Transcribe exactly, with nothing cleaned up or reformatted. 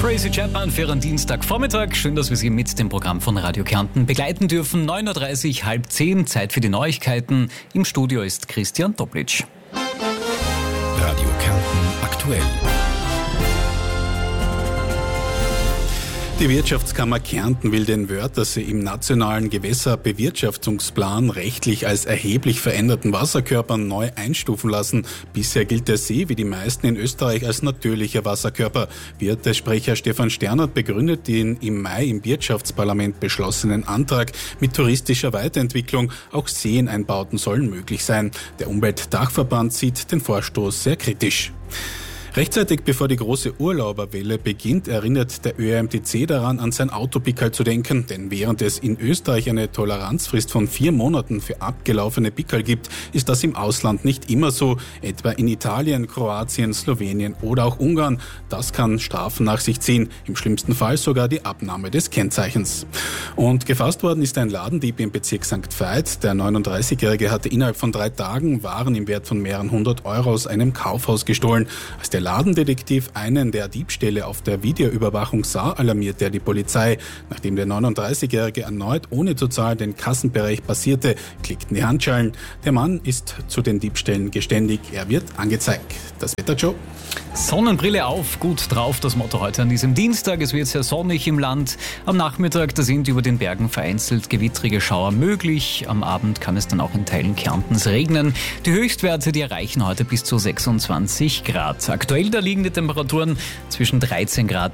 Tracy Chapman für einen Dienstagvormittag. Schön, dass wir Sie mit dem Programm von Radio Kärnten begleiten dürfen. neun Uhr dreißig, halb zehn, Zeit für die Neuigkeiten. Im Studio ist Christian Toplitsch. Radio Kärnten aktuell. Die Wirtschaftskammer Kärnten will den Wörthersee im nationalen Gewässerbewirtschaftungsplan rechtlich als erheblich veränderten Wasserkörper neu einstufen lassen. Bisher gilt der See wie die meisten in Österreich als natürlicher Wasserkörper. Wirtessprecher Stefan Sternert begründet den im Mai im Wirtschaftsparlament beschlossenen Antrag mit touristischer Weiterentwicklung. Auch Seeneinbauten sollen möglich sein. Der Umweltdachverband sieht den Vorstoß sehr kritisch. Rechtzeitig bevor die große Urlauberwelle beginnt, erinnert der Ö R M T C daran, an sein Autopickerl zu denken. Denn während es in Österreich eine Toleranzfrist von vier Monaten für abgelaufene Pickerl gibt, ist das im Ausland nicht immer so. Etwa in Italien, Kroatien, Slowenien oder auch Ungarn. Das kann Strafen nach sich ziehen. Im schlimmsten Fall sogar die Abnahme des Kennzeichens. Und gefasst worden ist ein Ladendieb im Bezirk Sankt Veit. Der neununddreißigjährige hatte innerhalb von drei Tagen Waren im Wert von mehreren hundert Euro aus einem Kaufhaus gestohlen. Als der Ladendetektiv einen der Diebstähle auf der Videoüberwachung sah, alarmierte er die Polizei. Nachdem der neununddreißigjährige erneut ohne zu zahlen den Kassenbereich passierte, klickten die Handschellen. Der Mann ist zu den Diebstählen geständig. Er wird angezeigt. Das Wetter, Joe? Sonnenbrille auf, gut drauf, das Motto heute an diesem Dienstag. Es wird sehr sonnig im Land. Am Nachmittag, da sind über den Bergen vereinzelt gewittrige Schauer möglich. Am Abend kann es dann auch in Teilen Kärntens regnen. Die Höchstwerte, die erreichen heute bis zu sechsundzwanzig Grad. Aktuell da liegen die Temperaturen zwischen dreizehn Grad